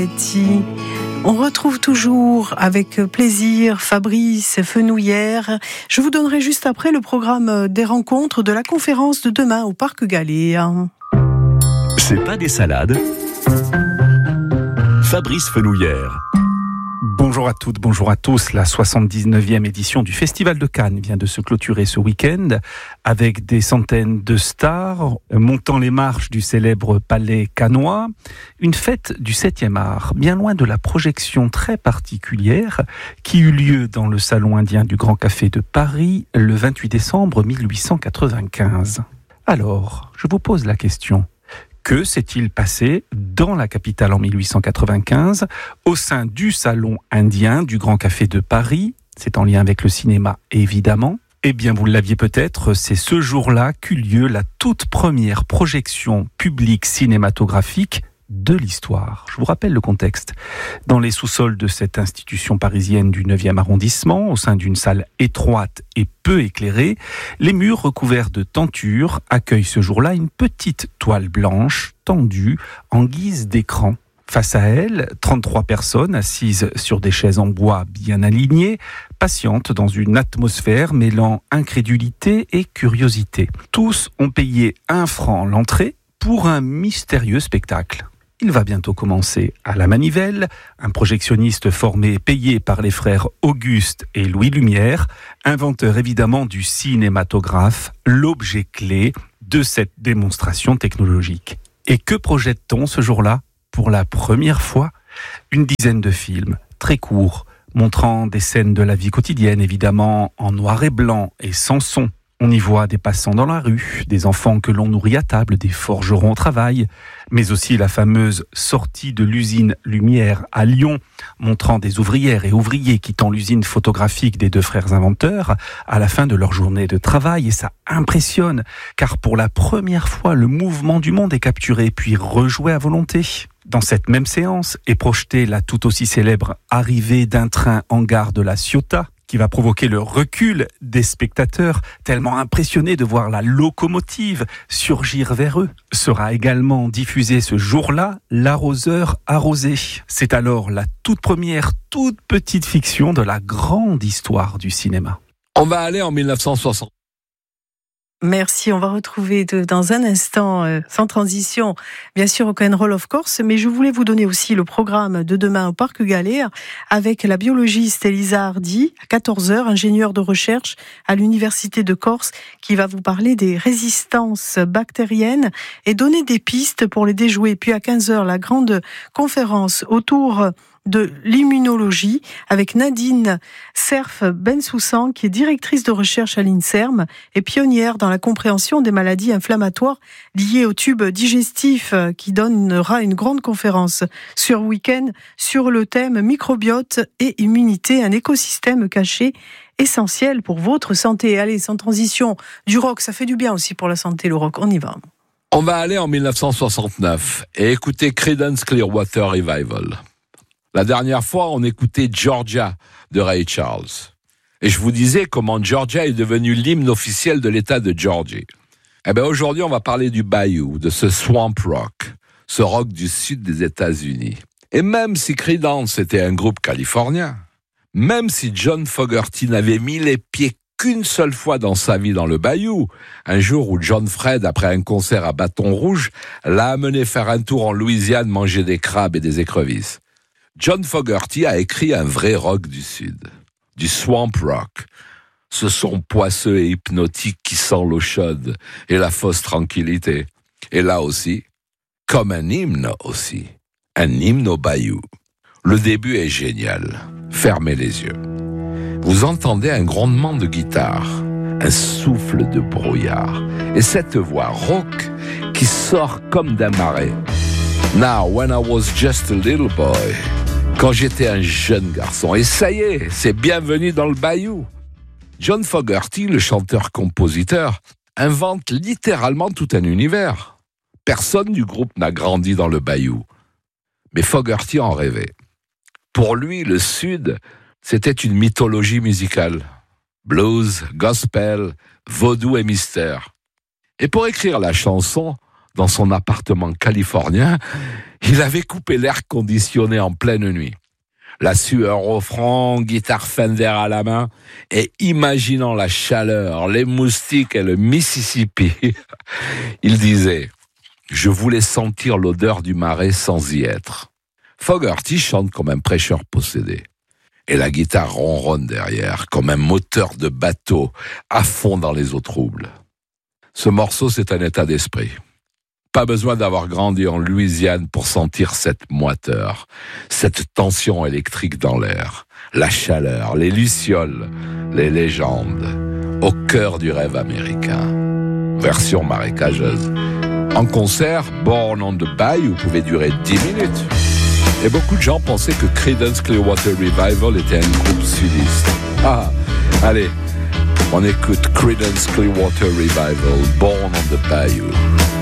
On retrouve toujours avec plaisir Fabrice Fenouillère. Je vous donnerai juste après le programme des rencontres de la conférence de demain au Parc Galéa. C'est pas des salades. Fabrice Fenouillère. Bonjour à toutes, bonjour à tous. La 79e édition du Festival de Cannes vient de se clôturer ce week-end avec des centaines de stars montant les marches du célèbre palais cannois. Une fête du 7e art, bien loin de la projection très particulière qui eut lieu dans le Salon indien du Grand Café de Paris le 28 décembre 1895. Alors, je vous pose la question. Que s'est-il passé dans la capitale en 1895, au sein du Salon indien du Grand Café de Paris? C'est en lien avec le cinéma, évidemment. Eh bien, vous l'aviez peut-être, c'est ce jour-là qu'eut lieu la toute première projection publique cinématographique de l'histoire. Je vous rappelle le contexte. Dans les sous-sols de cette institution parisienne du 9e arrondissement, au sein d'une salle étroite et peu éclairée, les murs recouverts de tentures accueillent ce jour-là une petite toile blanche tendue en guise d'écran. Face à elle, 33 personnes assises sur des chaises en bois bien alignées, patientes dans une atmosphère mêlant incrédulité et curiosité. Tous ont payé 1 franc l'entrée pour un mystérieux spectacle. Il va bientôt commencer à la manivelle, un projectionniste formé et payé par les frères Auguste et Louis Lumière, inventeur évidemment du cinématographe, l'objet clé de cette démonstration technologique. Et que projette-t-on ce jour-là? Pour la première fois, une dizaine de films, très courts, montrant des scènes de la vie quotidienne, évidemment en noir et blanc et sans son. On y voit des passants dans la rue, des enfants que l'on nourrit à table, des forgerons au travail, mais aussi la fameuse sortie de l'usine Lumière à Lyon, montrant des ouvrières et ouvriers quittant l'usine photographique des 2 frères inventeurs à la fin de leur journée de travail. Et ça impressionne, car pour la première fois, le mouvement du monde est capturé puis rejoué à volonté. Dans cette même séance est projetée la tout aussi célèbre arrivée d'un train en gare de la Ciotat, qui va provoquer le recul des spectateurs, tellement impressionnés de voir la locomotive surgir vers eux. Sera également diffusé ce jour-là L'arroseur arrosé. C'est alors la toute première, toute petite fiction de la grande histoire du cinéma. On va aller en 1960. Merci, on va retrouver dans un instant, sans transition, bien sûr Rock'n'Roll of course, mais je voulais vous donner aussi le programme de demain au Parc Galéa avec la biologiste Elisa Hardy, à 14h, ingénieure de recherche à l'Université de Corse, qui va vous parler des résistances bactériennes et donner des pistes pour les déjouer. Puis à 15h, la grande conférence autour de l'immunologie avec Nadine Serf-Bensoussan, qui est directrice de recherche à l'INSERM et pionnière dans la compréhension des maladies inflammatoires liées au tube digestif, qui donnera une grande conférence sur week-end sur le thème microbiote et immunité, un écosystème caché essentiel pour votre santé. Allez, sans transition, du rock, ça fait du bien aussi pour la santé, le rock, on y va. On va aller en 1969 et écouter Creedence Clearwater Revival. La dernière fois, on écoutait Georgia de Ray Charles. Et je vous disais comment Georgia est devenue l'hymne officiel de l'État de Georgie. Eh bien, aujourd'hui, on va parler du Bayou, de ce swamp rock, ce rock du sud des États-Unis. Et même si Creedence était un groupe californien, même si John Fogerty n'avait mis les pieds qu'une seule fois dans sa vie dans le Bayou, un jour où John Fred, après un concert à Bâton Rouge, l'a amené faire un tour en Louisiane manger des crabes et des écrevisses. John Fogerty a écrit un vrai rock du Sud, du swamp rock. Ce son poisseux et hypnotique qui sent l'eau chaude et la fausse tranquillité. Et là aussi, comme un hymne aussi, un hymne au Bayou. Le début est génial. Fermez les yeux. Vous entendez un grondement de guitare, un souffle de brouillard, et cette voix rauque qui sort comme d'un marais. Now, when I was just a little boy, quand j'étais un jeune garçon, et ça y est, c'est bienvenue dans le Bayou. John Fogerty, le chanteur-compositeur, invente littéralement tout un univers. Personne du groupe n'a grandi dans le Bayou, mais Fogerty en rêvait. Pour lui, le Sud, c'était une mythologie musicale. Blues, gospel, vaudou et mystère. Et pour écrire la chanson, dans son appartement californien, il avait coupé l'air conditionné en pleine nuit. La sueur au front, guitare Fender à la main, et imaginant la chaleur, les moustiques et le Mississippi, il disait « Je voulais sentir l'odeur du marais sans y être ». Fogerty chante comme un prêcheur possédé. Et la guitare ronronne derrière, comme un moteur de bateau, à fond dans les eaux troubles. Ce morceau, c'est un état d'esprit. Pas besoin d'avoir grandi en Louisiane pour sentir cette moiteur, cette tension électrique dans l'air, la chaleur, les lucioles, les légendes, au cœur du rêve américain. Version marécageuse. En concert, Born on the Bayou pouvait durer 10 minutes. Et beaucoup de gens pensaient que Creedence Clearwater Revival était un groupe sudiste. Allez, on écoute Creedence Clearwater Revival, Born on the Bayou.